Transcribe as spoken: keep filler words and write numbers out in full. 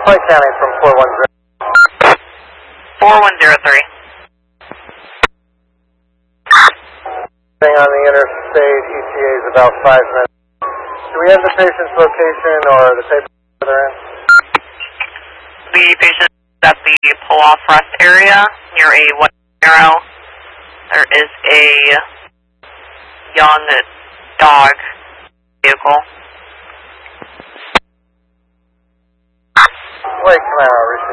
Clay County from four one zero. four one zero three. Staying on the interstate, E T A is about five minutes. Do we have the patient's location or the paper they're in? The patient is at the pull-off rest area near a white arrow. There is a young dog vehicle. Lake Camaro,